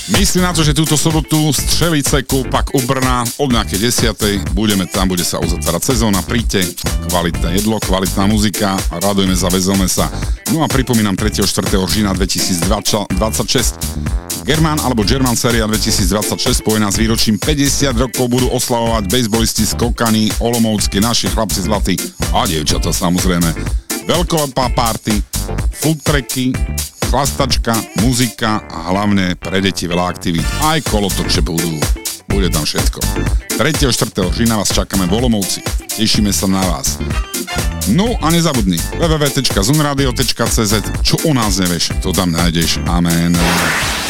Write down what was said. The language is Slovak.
Myslí na to, že túto sobotu Střelice, Kúpak u Brna od nejakej 10. budeme tam, bude sa uzatvárať sezóna, príďte, kvalitné jedlo, kvalitná muzika, radujeme sa, vezome sa. No a pripomínam 3. 4. října 2026 German alebo German séria 2026 spojená s výročím 50 rokov budú oslavovať bejsbolisti z Kokany, Olomoucky, naši chlapci zlatí a dievčatá samozrejme. Veľkolepá party, food tracky, chlastačka, muzika a hlavne pre deti veľa aktivít. Aj kolotoče budú. Bude tam všetko. 3. 4. října vás čakáme v Olomouci. Tešíme sa na vás. No a nezabudni www.zunradio.cz. Čo o nás nevieš, to tam nájdeš. Amen.